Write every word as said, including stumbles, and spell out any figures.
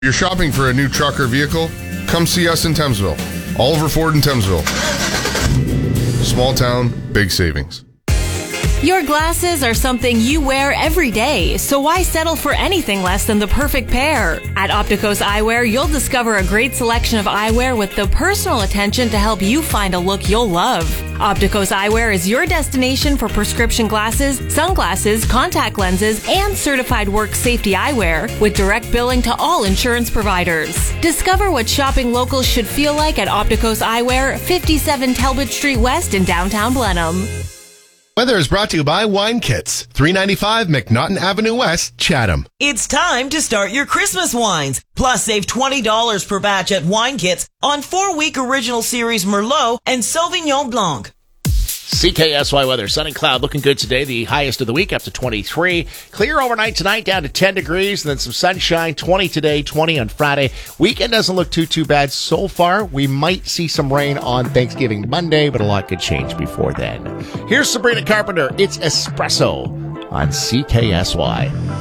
You're shopping for a new truck or vehicle? Come see us in Thamesville. Oliver Ford in Thamesville. Small town, big savings. Your glasses are something you wear every day, so why settle for anything less than the perfect pair? At Opticos Eyewear, you'll discover a great selection of eyewear with the personal attention to help you find a look you'll love. Opticos Eyewear is your destination for prescription glasses, sunglasses, contact lenses, and certified work safety eyewear with direct billing to all insurance providers. Discover what shopping locals should feel like at Opticos Eyewear, fifty-seven Talbot Street West in downtown Blenheim. Weather is brought to you by Wine Kits, three ninety-five McNaughton Avenue West, Chatham. It's time to start your Christmas wines. Plus, save twenty dollars per batch at Wine Kits on four-week original series Merlot and Sauvignon Blanc. C K S Y weather, sun and cloud, looking good today. The highest of the week up to twenty-three. Clear overnight tonight, down to ten degrees, and then some sunshine. twenty today, twenty on Friday. Weekend doesn't look too, too bad so far. We might see some rain on Thanksgiving Monday, but a lot could change before then. Here's Sabrina Carpenter. It's Espresso on C K S Y.